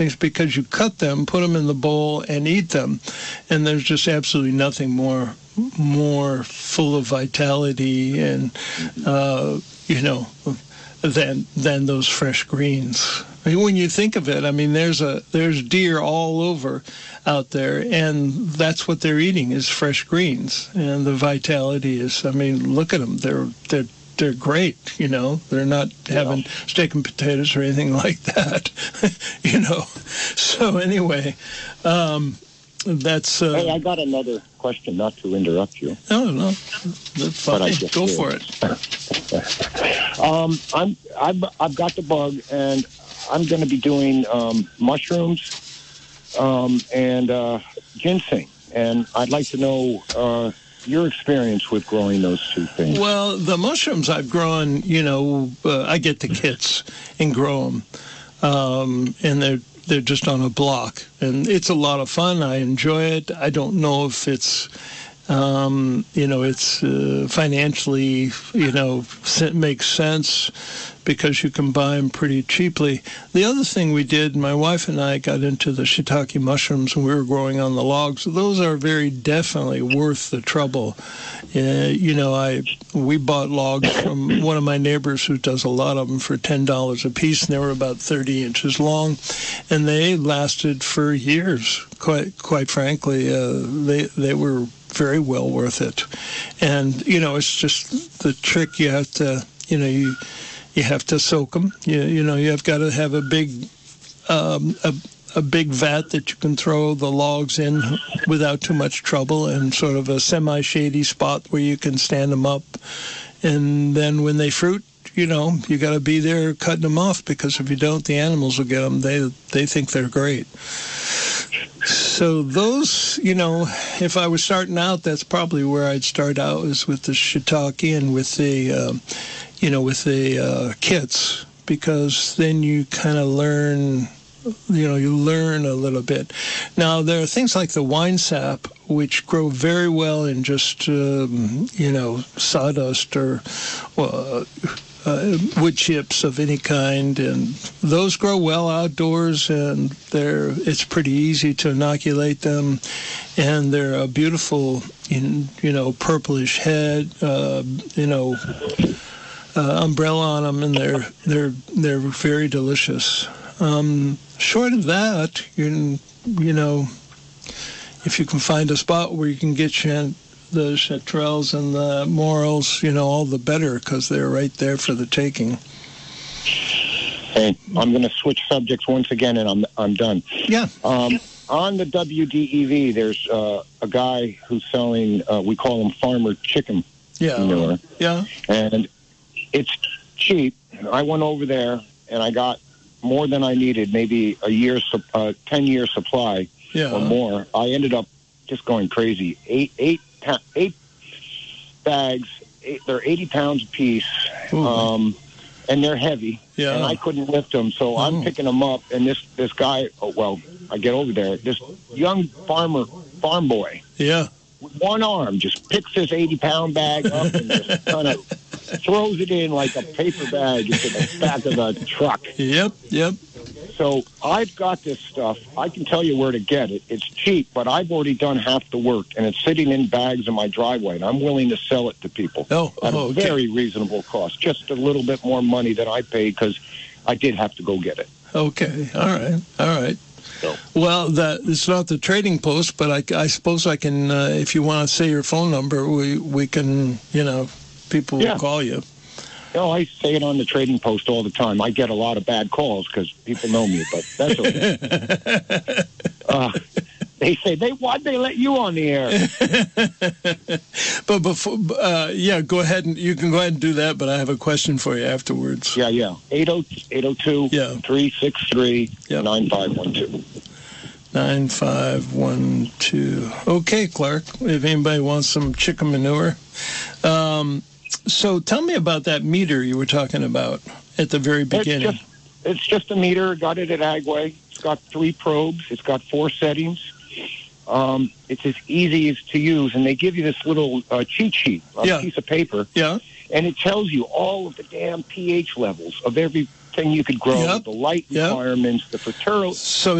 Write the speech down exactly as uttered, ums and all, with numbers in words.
because you cut them, put them in the bowl, and eat them, and there's just absolutely nothing more more full of vitality and uh, you know than than those fresh greens. I mean, when you think of it, I mean, there's a there's deer all over out there, and that's what they're eating is fresh greens, and the vitality is. I mean, look at them; they're they're they're great. You know, they're not having yeah. steak and potatoes or anything like that. You know, so anyway, um, that's. Uh, hey, I got another question. Not to interrupt you. No, no, that's fine. Go did. for it. um, I'm I've I've got the bug, and I'm going to be doing um, mushrooms um, and uh, ginseng, and I'd like to know uh, your experience with growing those two things. Well, the mushrooms I've grown, you know, uh, I get the kits and grow them, um, and they're they're just on a block, and it's a lot of fun. I enjoy it. I don't know if it's. Um, you know, it's uh, financially, you know, makes sense because you can buy them pretty cheaply. The other thing we did, my wife and I got into the shiitake mushrooms and we were growing on the logs. Those are very definitely worth the trouble. Uh, you know, I we bought logs from one of my neighbors who does a lot of them for ten dollars a piece, and they were about thirty inches long, and they lasted for years. Quite, quite frankly, uh, they they were very well worth it. And, you know, it's just the trick. You have to, you know, you you have to soak them. You, you know, you've got to have a big um, a, a big vat that you can throw the logs in without too much trouble, and sort of a semi-shady spot where you can stand them up. And then when they fruit, you know, you got to be there cutting them off, because if you don't, the animals will get them. They, they think they're great. So those, you know, if I was starting out, that's probably where I'd start out, is with the shiitake and with the, uh, you know, with the uh, kits, because then you kind of learn, you know, you learn a little bit. Now, there are things like the wine sap, which grow very well in just, um, you know, sawdust or uh, uh, wood chips of any kind, and those grow well outdoors, and they're it's pretty easy to inoculate them, and they're a beautiful, in, you know, purplish head, uh, you know, uh, umbrella on them, and they're they're they're very delicious. Um, short of that, you you know, if you can find a spot where you can get you the chatrelles and the morels, you know, all the better, because they're right there for the taking. Hey, I'm going to switch subjects once again, and I'm I'm done. Yeah. Um, on the W D E V, there's uh, a guy who's selling, uh, we call him Farmer Chicken yeah. manure. Yeah. And it's cheap. I went over there, and I got more than I needed, maybe a year's, uh, ten-year supply yeah. or more. I ended up just going crazy. Eight, eight, eight bags. Eight, they're eighty pounds a piece, um, and they're heavy. Yeah. And I couldn't lift them, so I'm oh. picking them up. And this this guy, oh, well, I get over there. This young farmer, farm boy, yeah, with one arm, just picks this eighty pound bag up and just kind of throws it in like a paper bag into the back of the truck. Yep, yep. So I've got this stuff. I can tell you where to get it. It's cheap, but I've already done half the work, and it's sitting in bags in my driveway, and I'm willing to sell it to people oh, at oh, a okay. very reasonable cost, just a little bit more money than I paid, because I did have to go get it. Okay, all right, all right. So. Well, that it's not the trading post, but I, I suppose I can, uh, if you want to say your phone number, we, we can, you know, people will yeah. call you. No, I say it on the trading post all the time. I get a lot of bad calls because people know me, but that's okay. uh, they say, they why'd they let you on the air? But before, uh, yeah, go ahead and you can go ahead and do that. But I have a question for you afterwards. Yeah, yeah. eight oh two, three six three, nine five one two. nine five one two. Okay, Clark. If anybody wants some chicken manure. Um, So tell me about that meter you were talking about at the very beginning. It's just, it's just a meter. Got it at Agway. It's got three probes. It's got four settings. Um, it's as easy as to use, and they give you this little uh, cheat sheet, a yeah. piece of paper, yeah, and it tells you all of the damn pH levels of every thing you could grow, Yep. the light Yep. requirements, the fertility. So